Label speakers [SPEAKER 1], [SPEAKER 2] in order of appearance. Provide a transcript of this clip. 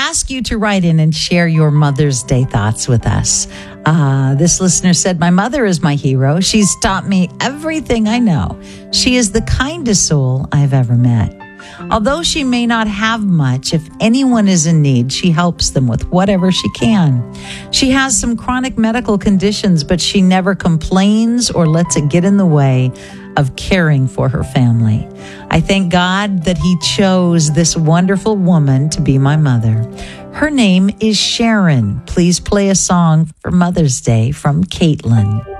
[SPEAKER 1] ask you to write in and share your Mother's Day thoughts with us. This listener said, my mother is my hero. She's taught me everything I know. She is the kindest soul I've ever met. Although she may not have much, if anyone is in need, she helps them with whatever she can. She has some chronic medical conditions, but she never complains or lets it get in the way of caring for her family. I thank God that He chose this wonderful woman to be my mother. Her name is Sharon. Please play a song for Mother's Day from Caitlin.